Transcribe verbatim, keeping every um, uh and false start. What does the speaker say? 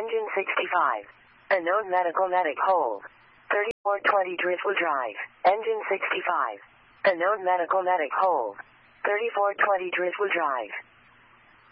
Engine sixty-five. Unknown medical medic hold. thirty-four twenty Driftwood Drive. Engine sixty-five. Unknown medical medic hold. thirty-four twenty Driftwood Drive.